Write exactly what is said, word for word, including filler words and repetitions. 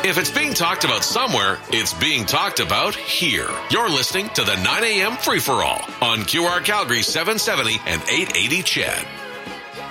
If it's being talked about somewhere, it's being talked about here. You're listening to the nine a.m. Free-for-All on Q R Calgary seven seventy and eight eighty C H E D.